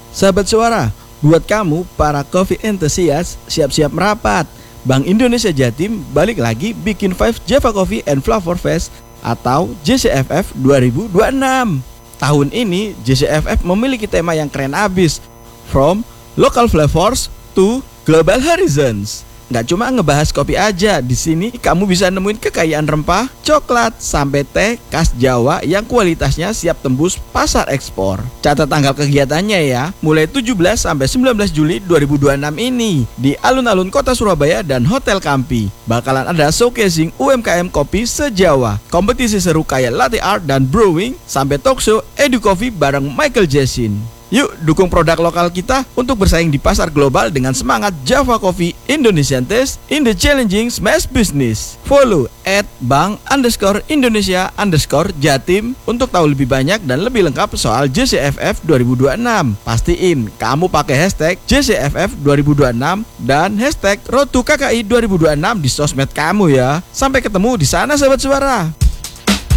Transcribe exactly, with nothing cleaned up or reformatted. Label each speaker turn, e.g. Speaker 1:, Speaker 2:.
Speaker 1: Sahabat Suara, buat kamu para coffee enthusiast, siap-siap merapat. Bank Indonesia Jatim balik lagi bikin Five Java Coffee and Flavor Fest atau J C F F dua ribu dua puluh enam. Tahun ini J C F F memiliki tema yang keren abis, From Local Flavors to Global Horizons. Nggak cuma ngebahas kopi aja, di sini kamu bisa nemuin kekayaan rempah, coklat, sampai teh khas Jawa yang kualitasnya siap tembus pasar ekspor. Catat tanggal kegiatannya ya, mulai tujuh belas sampai sembilan belas Juli dua ribu dua puluh enam ini di alun-alun Kota Surabaya dan Hotel Kampi. Bakalan ada showcasing U M K M kopi se-Jawa, kompetisi seru kayak latte art dan brewing, sampai talk show Edu Coffee bareng Michael Jasin. Yuk dukung produk lokal kita untuk bersaing di pasar global dengan semangat Java Coffee Indonesian Taste in the challenging smash business. Follow at bank underscore Indonesia underscore Jatim untuk tahu lebih banyak dan lebih lengkap soal J C F F dua ribu dua puluh enam. Pastiin kamu pakai hashtag J C F F dua ribu dua puluh enam dan hashtag Road to K K I dua ribu dua puluh enam di sosmed kamu ya. Sampai ketemu di sana sahabat suara.